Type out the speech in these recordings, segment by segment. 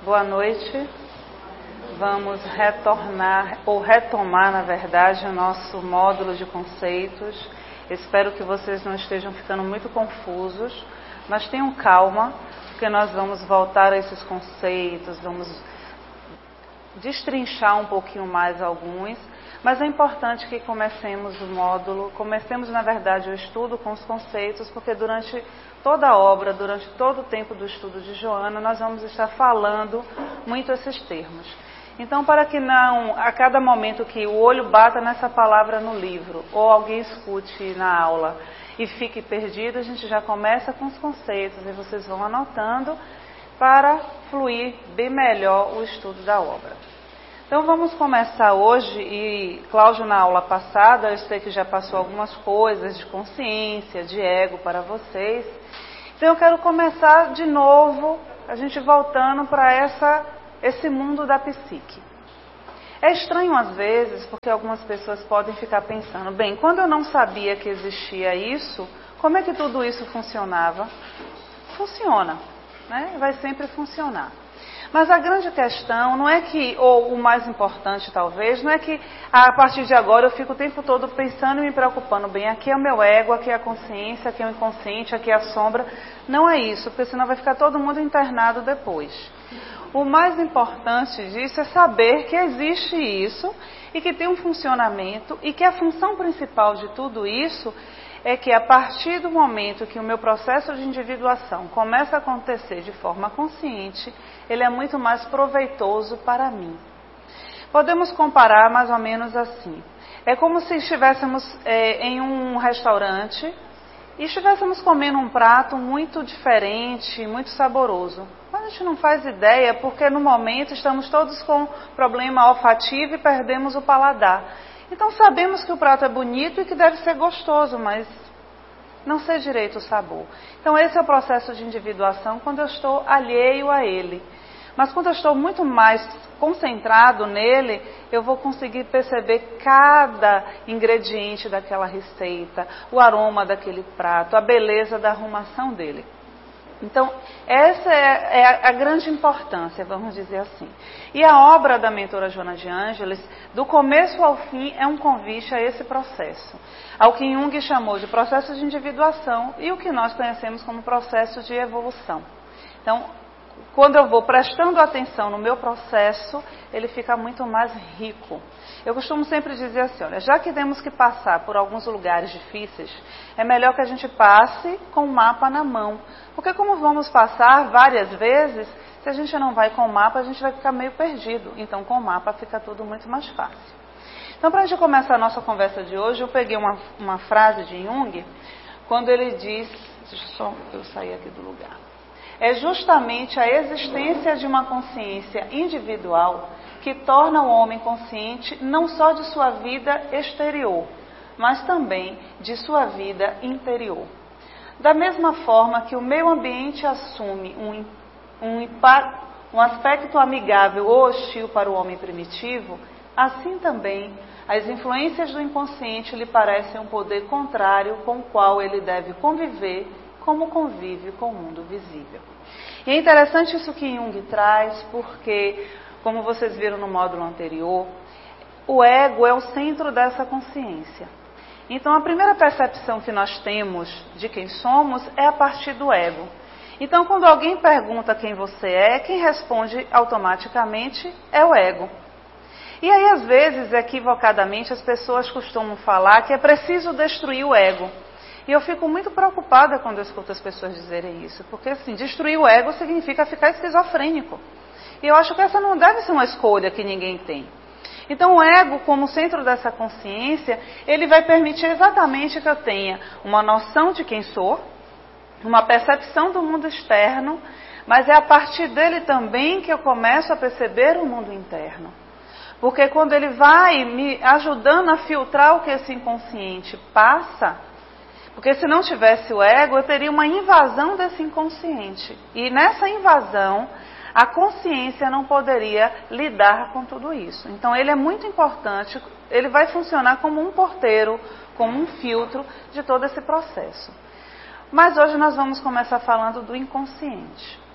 Boa noite. Vamos retomar, na verdade, o nosso módulo de conceitos. Espero que vocês não estejam ficando muito confusos, mas tenham calma, porque nós vamos voltar a esses conceitos, vamos destrinchar um pouquinho mais alguns, mas é importante que comecemos na verdade o estudo com os conceitos, porque durante toda a obra, durante todo o tempo do estudo de Joana, nós vamos estar falando muito esses termos. Então, para que não, a cada momento que o olho bata nessa palavra no livro, ou alguém escute na aula e fique perdido, a gente já começa com os conceitos e vocês vão anotando para fluir bem melhor o estudo da obra. Então, vamos começar hoje, e Cláudio, na aula passada, eu sei que já passou algumas coisas de consciência, de ego para vocês. Então, eu quero começar de novo, a gente voltando para esse mundo da psique. É estranho às vezes, porque algumas pessoas podem ficar pensando, bem, quando eu não sabia que existia isso, como é que tudo isso funcionava? Funciona, né? Vai sempre funcionar. Mas a grande questão não é que, ou o mais importante talvez, não é que a partir de agora eu fico o tempo todo pensando e me preocupando, bem, aqui é o meu ego, aqui é a consciência, aqui é o inconsciente, aqui é a sombra. Não é isso, porque senão vai ficar todo mundo internado depois. O mais importante disso é saber que existe isso e que tem um funcionamento e que a função principal de tudo isso é que a partir do momento que o meu processo de individuação começa a acontecer de forma consciente, ele é muito mais proveitoso para mim. Podemos comparar mais ou menos assim. É como se estivéssemos em um restaurante e estivéssemos comendo um prato muito diferente, muito saboroso. Mas a gente não faz ideia porque no momento estamos todos com problema olfativo e perdemos o paladar. Então sabemos que o prato é bonito e que deve ser gostoso, mas não sei direito o sabor. Então esse é o processo de individuação quando eu estou alheio a ele. Mas quando eu estou muito mais concentrado nele, eu vou conseguir perceber cada ingrediente daquela receita, o aroma daquele prato, a beleza da arrumação dele. Então, essa é a grande importância, vamos dizer assim. E a obra da mentora Joana de Ângeles, do começo ao fim, é um convite a esse processo. Ao que Jung chamou de processo de individuação e o que nós conhecemos como processo de evolução. Então, quando eu vou prestando atenção no meu processo, ele fica muito mais rico. Eu costumo sempre dizer assim, olha, já que temos que passar por alguns lugares difíceis, é melhor que a gente passe com o mapa na mão. Porque como vamos passar várias vezes, se a gente não vai com o mapa, a gente vai ficar meio perdido. Então com o mapa fica tudo muito mais fácil. Então para a gente começar a nossa conversa de hoje, eu peguei uma frase de Jung, quando ele diz, deixa só eu sair aqui do lugar. É justamente a existência de uma consciência individual que torna o homem consciente não só de sua vida exterior, mas também de sua vida interior. Da mesma forma que o meio ambiente assume um aspecto amigável ou hostil para o homem primitivo, assim também as influências do inconsciente lhe parecem um poder contrário com o qual ele deve conviver como convive com o mundo visível. E é interessante isso que Jung traz, porque, como vocês viram no módulo anterior, o ego é o centro dessa consciência. Então, a primeira percepção que nós temos de quem somos é a partir do ego. Então, quando alguém pergunta quem você é, quem responde automaticamente é o ego. E aí, às vezes, equivocadamente, as pessoas costumam falar que é preciso destruir o ego. E eu fico muito preocupada quando eu escuto as pessoas dizerem isso, porque assim, destruir o ego significa ficar esquizofrênico. E eu acho que essa não deve ser uma escolha que ninguém tem. Então o ego, como centro dessa consciência, ele vai permitir exatamente que eu tenha uma noção de quem sou, uma percepção do mundo externo, mas é a partir dele também que eu começo a perceber o mundo interno. Porque quando ele vai me ajudando a filtrar o que esse inconsciente passa, porque se não tivesse o ego, eu teria uma invasão desse inconsciente. E nessa invasão, a consciência não poderia lidar com tudo isso. Então ele é muito importante, ele vai funcionar como um porteiro, como um filtro de todo esse processo. Mas hoje nós vamos começar falando do inconsciente.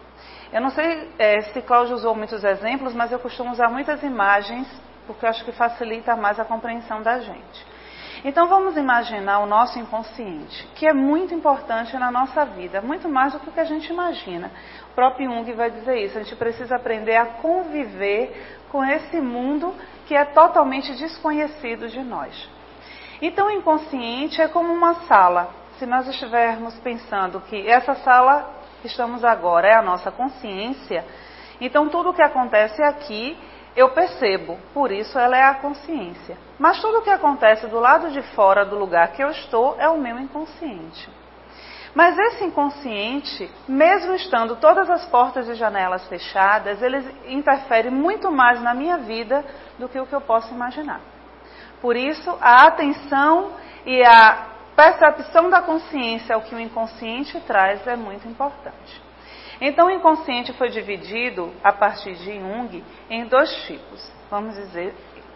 Eu não sei se Cláudio usou muitos exemplos, mas eu costumo usar muitas imagens, porque eu acho que facilita mais a compreensão da gente. Então vamos imaginar o nosso inconsciente, que é muito importante na nossa vida, muito mais do que o que a gente imagina. O próprio Jung vai dizer isso, a gente precisa aprender a conviver com esse mundo que é totalmente desconhecido de nós. Então o inconsciente é como uma sala. Se nós estivermos pensando que essa sala que estamos agora é a nossa consciência, então tudo o que acontece aqui eu percebo, por isso ela é a consciência. Mas tudo o que acontece do lado de fora do lugar que eu estou é o meu inconsciente. Mas esse inconsciente, mesmo estando todas as portas e janelas fechadas, ele interfere muito mais na minha vida do que o que eu posso imaginar. Por isso, a atenção e a percepção da consciência ao que o inconsciente traz é muito importante. Então, o inconsciente foi dividido, a partir de Jung, em 2 tipos. Vamos dizer,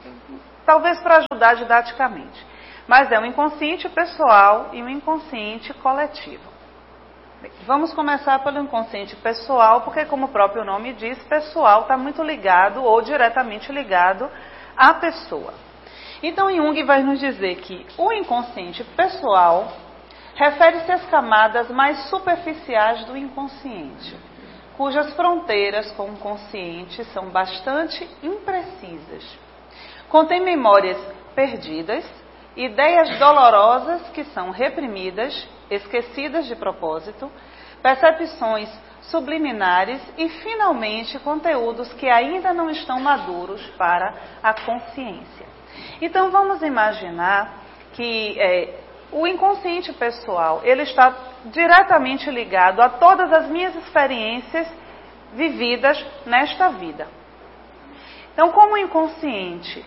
talvez para ajudar didaticamente. Mas é o inconsciente pessoal e o inconsciente coletivo. Bem, vamos começar pelo inconsciente pessoal, porque como o próprio nome diz, pessoal está muito ligado ou diretamente ligado à pessoa. Então, Jung vai nos dizer que o inconsciente pessoal refere-se às camadas mais superficiais do inconsciente, cujas fronteiras com o consciente são bastante imprecisas. Contém memórias perdidas, ideias dolorosas que são reprimidas, esquecidas de propósito, percepções subliminares e, finalmente, conteúdos que ainda não estão maduros para a consciência. Então, vamos imaginar que o inconsciente pessoal, ele está diretamente ligado a todas as minhas experiências vividas nesta vida. Então, como o inconsciente,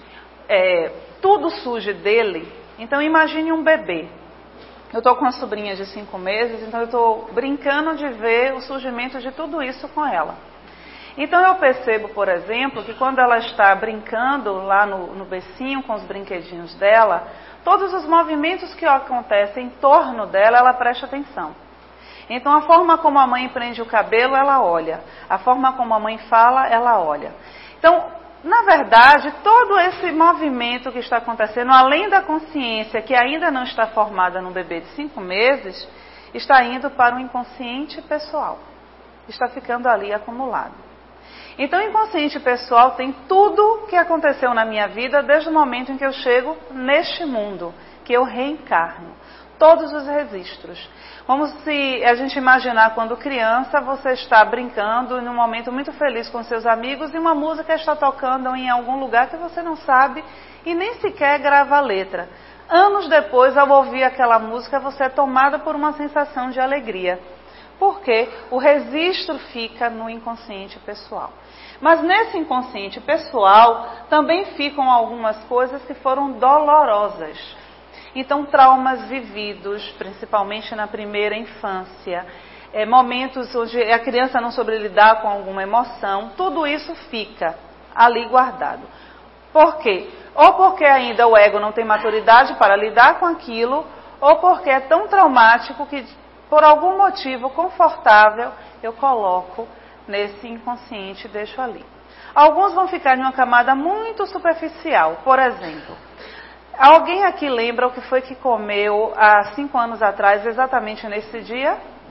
tudo surge dele, então imagine um bebê. Eu estou com uma sobrinha de 5 meses, então eu estou brincando de ver o surgimento de tudo isso com ela. Então eu percebo, por exemplo, que quando ela está brincando lá no bercinho com os brinquedinhos dela, todos os movimentos que acontecem em torno dela, ela presta atenção. Então a forma como a mãe prende o cabelo, ela olha. A forma como a mãe fala, ela olha. Então, na verdade, todo esse movimento que está acontecendo, além da consciência que ainda não está formada no bebê de 5 meses, está indo para o inconsciente pessoal. Está ficando ali acumulado. Então, o inconsciente pessoal tem tudo que aconteceu na minha vida desde o momento em que eu chego neste mundo, que eu reencarno. Todos os registros. Como se a gente imaginar quando criança, você está brincando num momento muito feliz com seus amigos e uma música está tocando em algum lugar que você não sabe e nem sequer grava a letra. Anos depois, ao ouvir aquela música, você é tomada por uma sensação de alegria. Porque o registro fica no inconsciente pessoal. Mas nesse inconsciente pessoal também ficam algumas coisas que foram dolorosas. Então, traumas vividos, principalmente na primeira infância, momentos onde a criança não soube lidar com alguma emoção, tudo isso fica ali guardado. Por quê? Ou porque ainda o ego não tem maturidade para lidar com aquilo, ou porque é tão traumático que, por algum motivo confortável, eu coloco nesse inconsciente e deixo ali. Alguns vão ficar em uma camada muito superficial. Por exemplo, alguém aqui lembra o que foi que comeu há 5 anos atrás, exatamente nesse dia?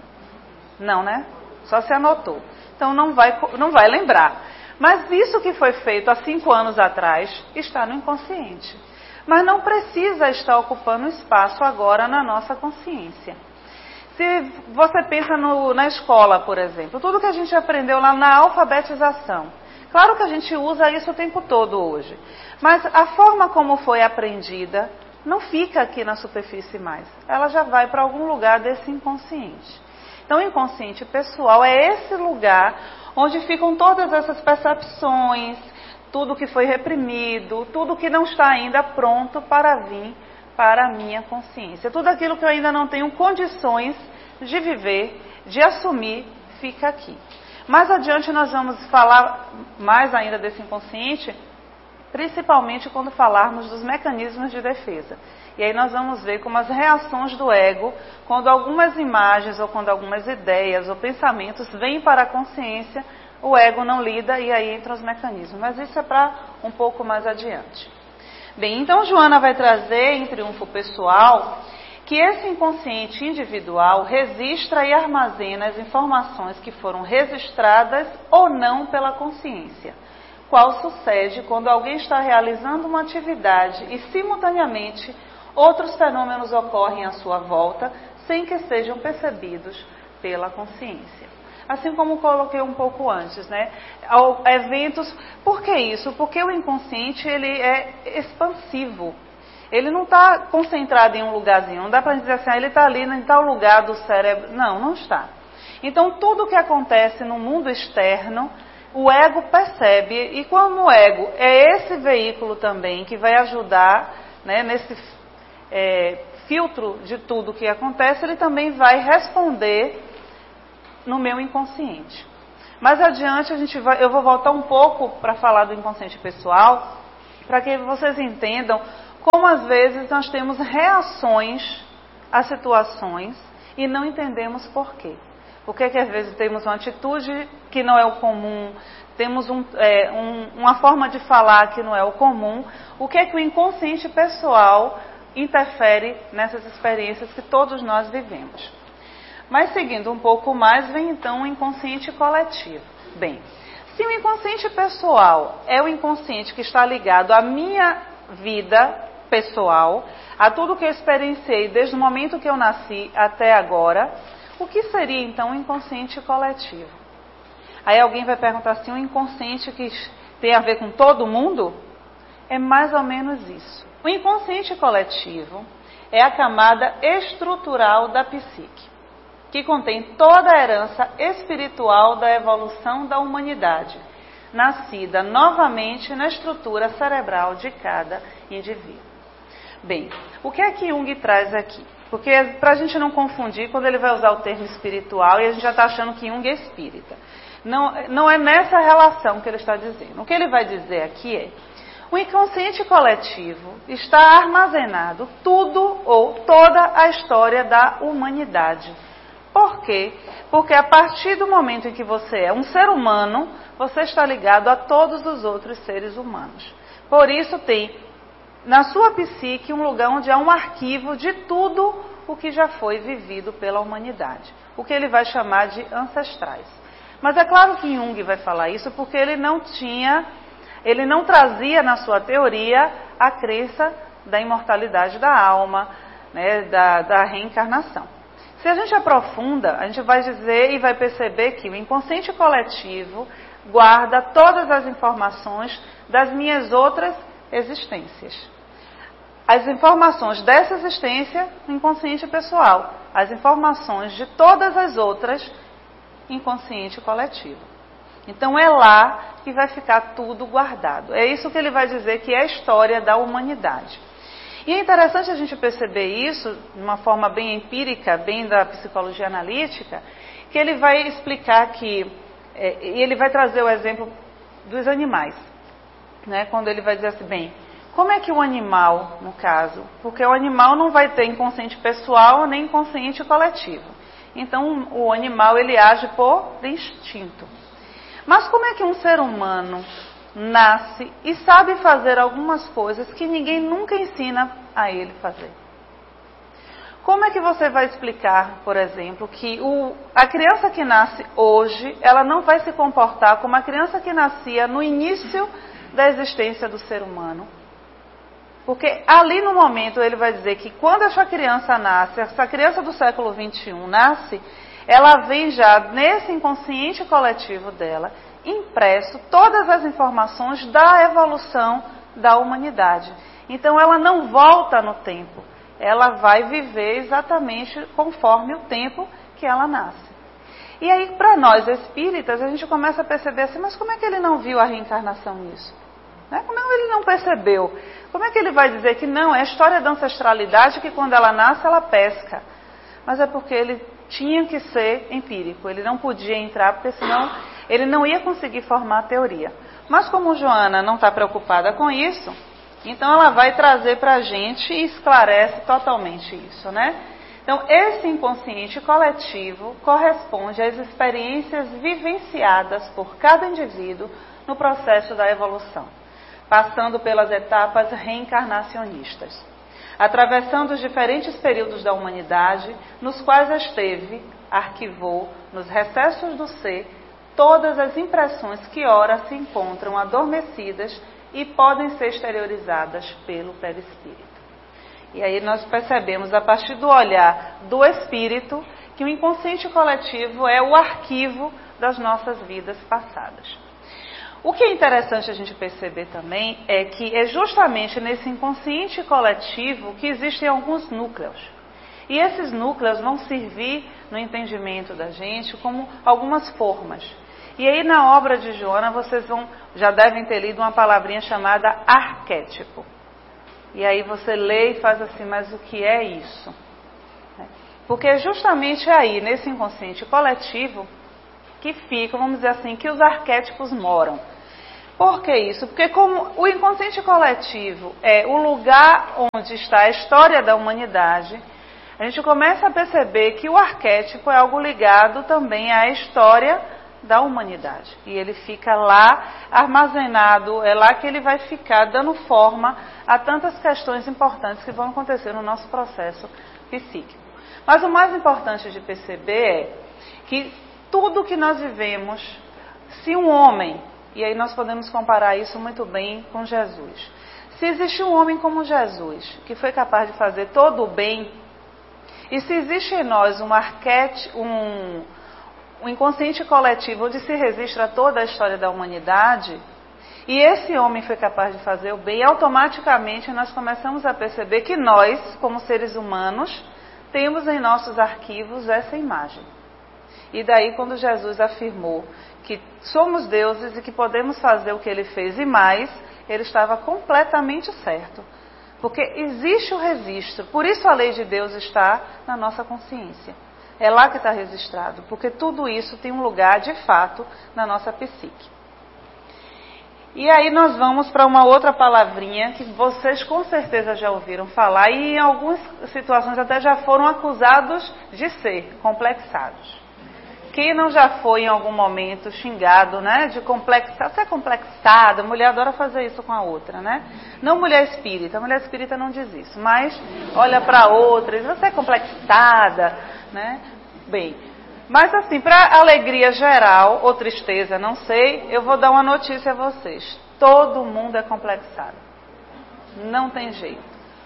Não, né? Só se anotou. Então não vai lembrar. Mas isso que foi feito há 5 anos atrás está no inconsciente. Mas não precisa estar ocupando espaço agora na nossa consciência. Se você pensa na escola, por exemplo, tudo que a gente aprendeu lá na alfabetização, claro que a gente usa isso o tempo todo hoje, mas a forma como foi aprendida não fica aqui na superfície mais, ela já vai para algum lugar desse inconsciente. Então, o inconsciente pessoal é esse lugar onde ficam todas essas percepções, tudo que foi reprimido, tudo que não está ainda pronto para vir para a minha consciência. Tudo aquilo que eu ainda não tenho condições de viver, de assumir, fica aqui. Mais adiante nós vamos falar mais ainda desse inconsciente, principalmente quando falarmos dos mecanismos de defesa. E aí nós vamos ver como as reações do ego, quando algumas imagens ou quando algumas ideias ou pensamentos vêm para a consciência, o ego não lida e aí entram os mecanismos. Mas isso é para um pouco mais adiante. Bem, então Joana vai trazer em Triunfo Pessoal que esse inconsciente individual registra e armazena as informações que foram registradas ou não pela consciência, qual sucede quando alguém está realizando uma atividade e simultaneamente outros fenômenos ocorrem à sua volta sem que sejam percebidos pela consciência. Assim como coloquei um pouco antes, né? Eventos, por que isso? Porque o inconsciente ele é expansivo. Ele não está concentrado em um lugarzinho. Não dá para dizer assim, ele está ali em tal lugar do cérebro. Não, não está. Então, tudo o que acontece no mundo externo, o ego percebe. E como o ego é esse veículo também que vai ajudar, né, nesse filtro de tudo que acontece, ele também vai responder no meu inconsciente. Mais adiante, eu vou voltar um pouco para falar do inconsciente pessoal, para que vocês entendam como às vezes nós temos reações a situações e não entendemos por quê. Por que às vezes temos uma atitude que não é o comum, temos uma forma de falar que não é o comum, o que é que o inconsciente pessoal interfere nessas experiências que todos nós vivemos. Mas seguindo um pouco mais, vem então o inconsciente coletivo. Bem, se o inconsciente pessoal é o inconsciente que está ligado à minha vida pessoal, a tudo que eu experienciei desde o momento que eu nasci até agora, o que seria então o inconsciente coletivo? Aí alguém vai perguntar assim, o inconsciente que tem a ver com todo mundo? É mais ou menos isso. O inconsciente coletivo é a camada estrutural da psique, que contém toda a herança espiritual da evolução da humanidade, nascida novamente na estrutura cerebral de cada indivíduo. Bem, o que é que Jung traz aqui? Porque para a gente não confundir, quando ele vai usar o termo espiritual, e a gente já está achando que Jung é espírita. Não é nessa relação que ele está dizendo. O que ele vai dizer aqui é, o inconsciente coletivo está armazenado tudo ou toda a história da humanidade. Por quê? Porque a partir do momento em que você é um ser humano, você está ligado a todos os outros seres humanos. Por isso tem na sua psique um lugar onde há um arquivo de tudo o que já foi vivido pela humanidade. O que ele vai chamar de ancestrais. Mas é claro que Jung vai falar isso porque ele não trazia na sua teoria a crença da imortalidade da alma, né, da reencarnação. Se a gente aprofunda, a gente vai dizer e vai perceber que o inconsciente coletivo guarda todas as informações das minhas outras existências. As informações dessa existência, inconsciente pessoal. As informações de todas as outras, inconsciente coletivo. Então é lá que vai ficar tudo guardado. É isso que ele vai dizer que é a história da humanidade. E é interessante a gente perceber isso de uma forma bem empírica, bem da psicologia analítica, que ele vai explicar que, e ele vai trazer o exemplo dos animais, né? Quando ele vai dizer assim, bem, como é que o animal, no caso, porque o animal não vai ter inconsciente pessoal nem inconsciente coletivo. Então o animal ele age por instinto. Mas como é que um ser humano nasce e sabe fazer algumas coisas que ninguém nunca ensina a ele fazer? Como é que você vai explicar, por exemplo, que a criança que nasce hoje, ela não vai se comportar como a criança que nascia no início da existência do ser humano? Porque ali no momento ele vai dizer que quando essa criança nasce, essa criança do século XXI nasce, ela vem já nesse inconsciente coletivo dela, impresso todas as informações da evolução da humanidade. Então ela não volta no tempo, ela vai viver exatamente conforme o tempo que ela nasce. E aí para nós espíritas a gente começa a perceber assim, mas como é que ele não viu a reencarnação nisso? Né? Como é que ele não percebeu? Como é que ele vai dizer que não, é a história da ancestralidade que quando ela nasce ela pesca? Mas é porque ele tinha que ser empírico, ele não podia entrar porque senão ele não ia conseguir formar a teoria. Mas como Joana não está preocupada com isso, então ela vai trazer para a gente e esclarece totalmente isso, né? Então, esse inconsciente coletivo corresponde às experiências vivenciadas por cada indivíduo no processo da evolução, passando pelas etapas reencarnacionistas, atravessando os diferentes períodos da humanidade, nos quais esteve, arquivou, nos recessos do ser, todas as impressões que ora se encontram adormecidas e podem ser exteriorizadas pelo perispírito. E aí nós percebemos, a partir do olhar do espírito, que o inconsciente coletivo é o arquivo das nossas vidas passadas. O que é interessante a gente perceber também é que é justamente nesse inconsciente coletivo que existem alguns núcleos. E esses núcleos vão servir no entendimento da gente como algumas formas. E aí na obra de Joana vocês já devem ter lido uma palavrinha chamada arquétipo. E aí você lê e faz assim, mas o que é isso? Porque é justamente aí, nesse inconsciente coletivo, que ficam, vamos dizer assim, que os arquétipos moram. Por que isso? Porque como o inconsciente coletivo é o lugar onde está a história da humanidade, a gente começa a perceber que o arquétipo é algo ligado também à história da humanidade. E ele fica lá armazenado, é lá que ele vai ficar dando forma a tantas questões importantes que vão acontecer no nosso processo psíquico. Mas o mais importante de perceber é que tudo que nós vivemos, se um homem, e aí nós podemos comparar isso muito bem com Jesus, se existe um homem como Jesus, que foi capaz de fazer todo o bem, e se existe em nós um arquétipo, um inconsciente coletivo onde se registra toda a história da humanidade, e esse homem foi capaz de fazer o bem, automaticamente nós começamos a perceber que nós, como seres humanos, temos em nossos arquivos essa imagem. E daí quando Jesus afirmou que somos deuses e que podemos fazer o que ele fez e mais, ele estava completamente certo. Porque existe o registro, por isso a lei de Deus está na nossa consciência. É lá que está registrado, porque tudo isso tem um lugar, de fato, na nossa psique. E aí nós vamos para uma outra palavrinha que vocês com certeza já ouviram falar e em algumas situações até já foram acusados de ser complexados. Quem não já foi em algum momento xingado, né, de complexar, você é complexada, a mulher adora fazer isso com a outra, né? Não mulher espírita, a mulher espírita não diz isso, mas olha para a outra e diz, você é complexada, né? Bem, mas assim, para alegria geral, ou tristeza, não sei, eu vou dar uma notícia a vocês. Todo mundo é complexado. Não tem jeito.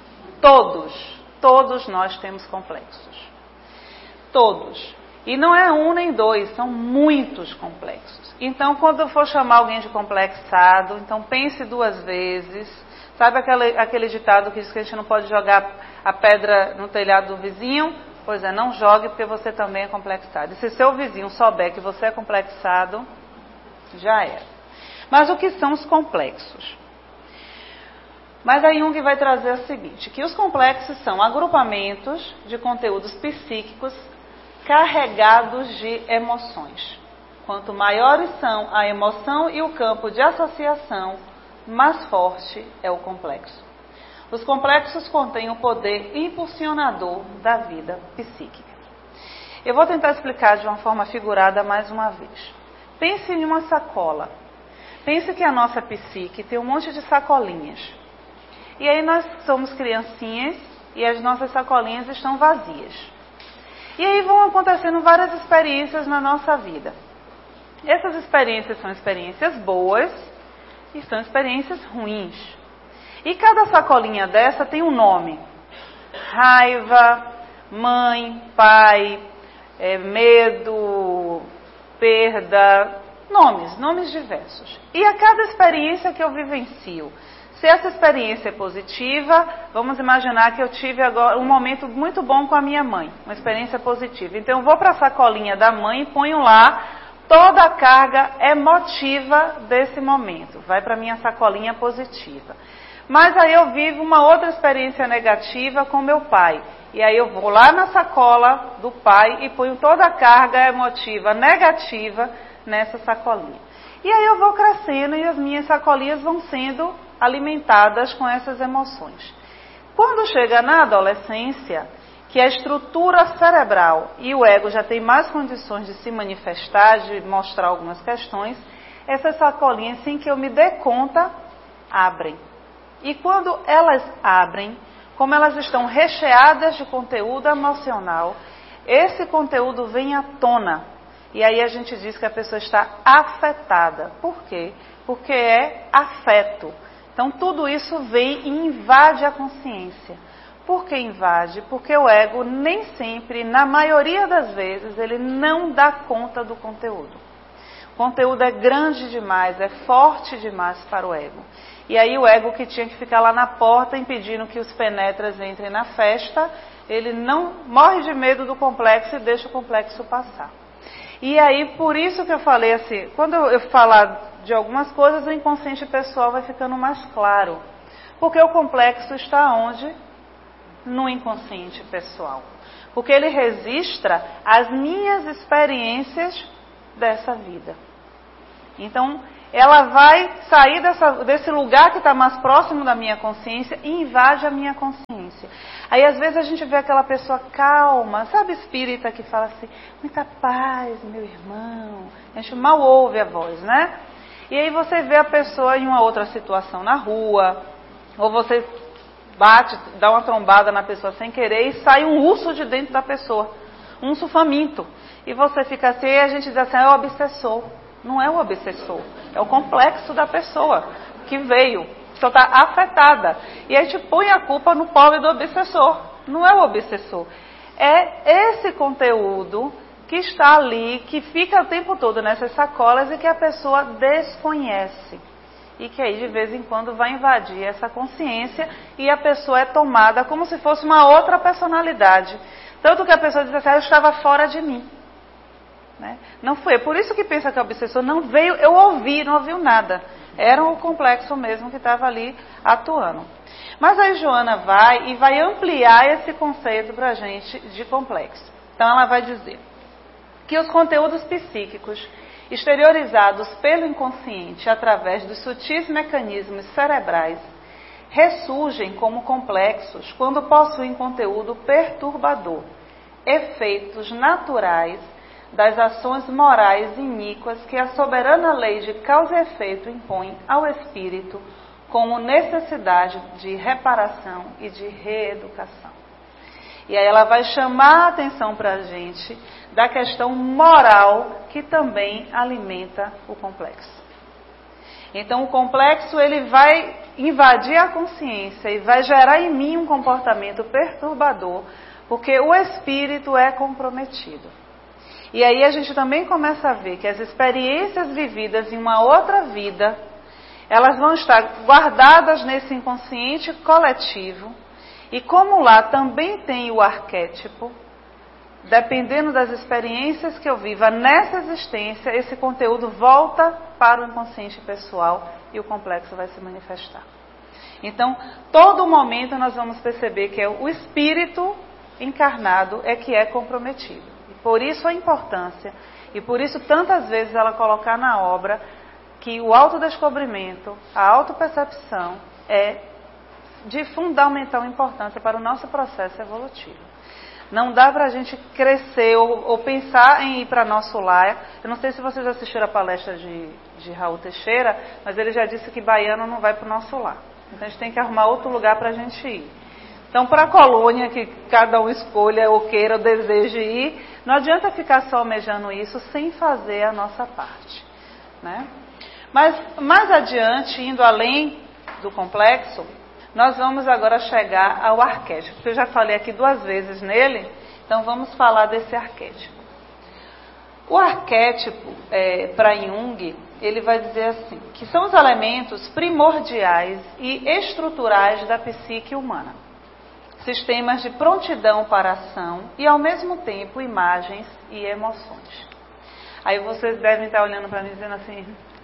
Todos nós temos complexos. Todos. E não é um nem dois, são muitos complexos. Então, quando eu for chamar alguém de complexado, então pense duas vezes. Sabe aquele ditado que diz que a gente não pode jogar a pedra no telhado do vizinho? Pois é, não jogue porque você também é complexado. E se seu vizinho souber que você é complexado, já era. Mas o que são os complexos? Mas a Jung vai trazer o seguinte, que os complexos são agrupamentos de conteúdos psíquicos carregados de emoções. Quanto maiores são a emoção e o campo de associação, mais forte é o complexo. Os complexos contêm o poder impulsionador da vida psíquica. Eu vou tentar explicar de uma forma figurada mais uma vez. Pense em uma sacola. Pense que a nossa psique tem um monte de sacolinhas. E aí nós somos criancinhas e as nossas sacolinhas estão vazias. E aí vão acontecendo várias experiências na nossa vida. Essas experiências são experiências boas e são experiências ruins. E cada sacolinha dessa tem um nome. Raiva, mãe, pai, medo, perda, nomes diversos. E a cada experiência que eu vivencio, se essa experiência é positiva, vamos imaginar que eu tive agora um momento muito bom com a minha mãe, uma experiência positiva. Então eu vou para a sacolinha da mãe e ponho lá toda a carga emotiva desse momento. Vai para a minha sacolinha positiva. Mas aí eu vivo uma outra experiência negativa com meu pai. E aí eu vou lá na sacola do pai e ponho toda a carga emotiva negativa nessa sacolinha. E aí eu vou crescendo e as minhas sacolinhas vão sendo alimentadas com essas emoções. Quando chega na adolescência, que a estrutura cerebral e o ego já tem mais condições de se manifestar, de mostrar algumas questões, essas sacolinhas, sem que eu me dê conta, abrem. E quando elas abrem, como elas estão recheadas de conteúdo emocional, esse conteúdo vem à tona. E aí a gente diz que a pessoa está afetada. Por quê? Porque é afeto. Então tudo isso vem e invade a consciência. Por que invade? Porque o ego nem sempre, na maioria das vezes, ele não dá conta do conteúdo. O conteúdo é grande demais, é forte demais para o ego. E aí o ego, que tinha que ficar lá na porta impedindo que os penetras entrem na festa, ele não morre de medo do complexo e deixa o complexo passar. E aí, por isso que eu falei assim, quando eu falar de algumas coisas, o inconsciente pessoal vai ficando mais claro. Porque o complexo está onde? No inconsciente pessoal. Porque ele registra as minhas experiências dessa vida. Então, ela vai sair desse lugar que está mais próximo da minha consciência e invade a minha consciência. Aí, às vezes, a gente vê aquela pessoa calma, sabe, espírita, que fala assim, muita paz, meu irmão. A gente mal ouve a voz, né? E aí você vê a pessoa em uma outra situação na rua, ou você bate, dá uma trombada na pessoa sem querer e sai um urso de dentro da pessoa, um urso faminto. E você fica assim, e a gente diz assim, é o obsessor. Não é o obsessor, é o complexo da pessoa que veio, só está afetada. E a gente põe a culpa no pobre do obsessor. Não é o obsessor. É esse conteúdo que está ali, que fica o tempo todo nessas sacolas e que a pessoa desconhece. E que aí de vez em quando vai invadir essa consciência e a pessoa é tomada como se fosse uma outra personalidade. Tanto que a pessoa diz assim, eu estava fora de mim. Né? Não foi. Por isso que pensa que o obsessor não veio, eu ouvi, não ouviu nada. Era o complexo mesmo que estava ali atuando. Mas aí Joana vai ampliar esse conceito para a gente de complexo. Então ela vai dizer que os conteúdos psíquicos exteriorizados pelo inconsciente através dos sutis mecanismos cerebrais ressurgem como complexos quando possuem conteúdo perturbador, efeitos naturais das ações morais iníquas que a soberana lei de causa e efeito impõe ao espírito como necessidade de reparação e de reeducação. E aí ela vai chamar a atenção para a gente da questão moral que também alimenta o complexo. Então o complexo ele vai invadir a consciência e vai gerar em mim um comportamento perturbador, porque o espírito é comprometido. E aí a gente também começa a ver que as experiências vividas em uma outra vida, elas vão estar guardadas nesse inconsciente coletivo. E como lá também tem o arquétipo, dependendo das experiências que eu viva nessa existência, esse conteúdo volta para o inconsciente pessoal e o complexo vai se manifestar. Então, todo momento nós vamos perceber que é o espírito encarnado é que é comprometido. Por isso a importância, e por isso tantas vezes ela colocar na obra que o autodescobrimento, a autopercepção é de fundamental importância para o nosso processo evolutivo. Não dá para a gente crescer ou pensar em ir para nosso lar. Eu não sei se vocês assistiram a palestra de Raul Teixeira, mas ele já disse que baiano não vai para o nosso lar. Então a gente tem que arrumar outro lugar para a gente ir. Então, para a colônia, que cada um escolha ou queira ou deseje ir, não adianta ficar só almejando isso sem fazer a nossa parte. Né? Mas, mais adiante, indo além do complexo, nós vamos agora chegar ao arquétipo. Eu já falei aqui 2 vezes nele, então vamos falar desse arquétipo. O arquétipo, para Jung, ele vai dizer assim, que são os elementos primordiais e estruturais da psique humana. Sistemas de prontidão para ação e, ao mesmo tempo, imagens e emoções. Aí vocês devem estar olhando para mim dizendo assim,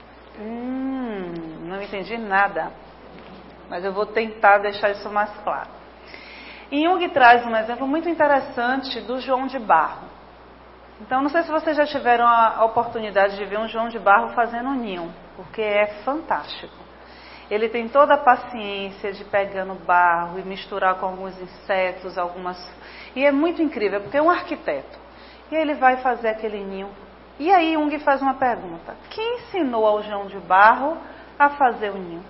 não entendi nada, mas eu vou tentar deixar isso mais claro. E Jung traz um exemplo muito interessante do João de Barro. Então, não sei se vocês já tiveram a oportunidade de ver um João de Barro fazendo um ninho, porque é fantástico. Ele tem toda a paciência de pegando barro e misturar com alguns insetos, E é muito incrível, porque é um arquiteto. E ele vai fazer aquele ninho. E aí Jung faz uma pergunta. Quem ensinou ao João de Barro a fazer o ninho?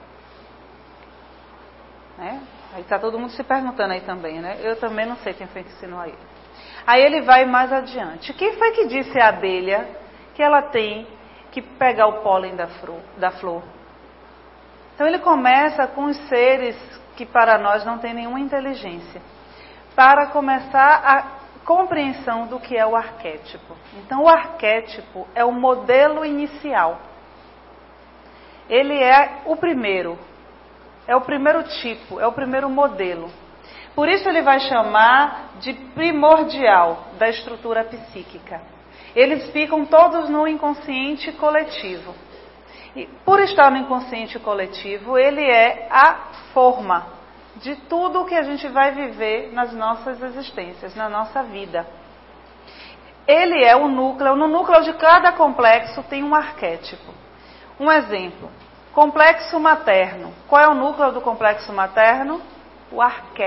Né? Aí está todo mundo se perguntando aí também, né? Eu também não sei quem foi que ensinou a ele. Aí ele vai mais adiante. Quem foi que disse à abelha que ela tem que pegar o pólen da flor? Então ele começa com os seres que para nós não têm nenhuma inteligência, para começar a compreensão do que é o arquétipo. Então o arquétipo é o modelo inicial. Ele é o primeiro tipo, é o primeiro modelo. Por isso ele vai chamar de primordial da estrutura psíquica. Eles ficam todos no inconsciente coletivo. E por estar no inconsciente coletivo, ele é a forma de tudo o que a gente vai viver nas nossas existências, na nossa vida. Ele é o núcleo. No núcleo de cada complexo tem um arquétipo. Um exemplo, complexo materno. Qual é o núcleo do complexo materno? O arquétipo.